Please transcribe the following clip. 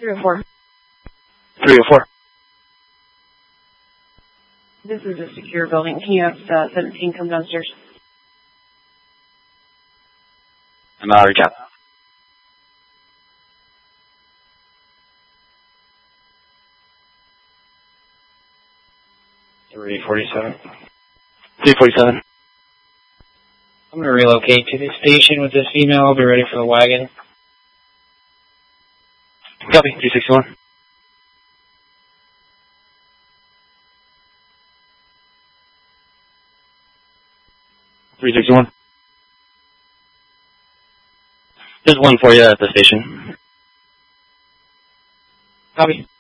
304. 304. This is a secure building. Can you have 17 come downstairs? I'm out of recap. $347. 347. I'm going to relocate to the station with this female. I'll be ready for the wagon. Copy. 361. There's one for you at the station. Copy.